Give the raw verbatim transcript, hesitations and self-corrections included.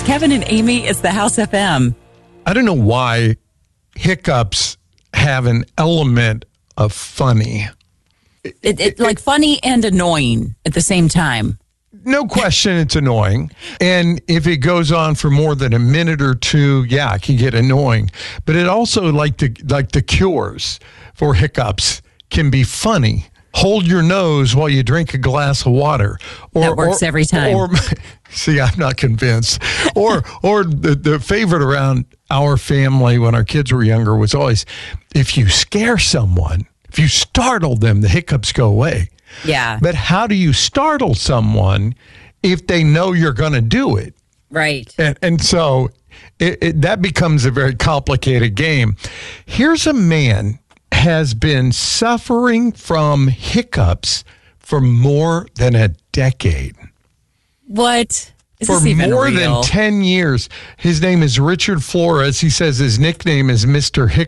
Kevin and Amy, it's the House F M. I don't know why hiccups have an element of funny. It, it, it like funny and annoying at the same time. No question it's annoying. And if it goes on for more than a minute or two, yeah, it can get annoying. But it also, like the, like the cures for hiccups, can be funny. Hold your nose while you drink a glass of water. Or, that works or, every time. Or, see, I'm not convinced. Or or the, the favorite around our family when our kids were younger was always, if you scare someone, if you startle them, the hiccups go away. Yeah. But how do you startle someone if they know you're going to do it? Right. And, and so it, it, that becomes a very complicated game. Here's a man has been suffering from hiccups for more than a decade. What? Is For this even more real? than ten years. His name is Richard Flores. He says his nickname is Mister Hiccup.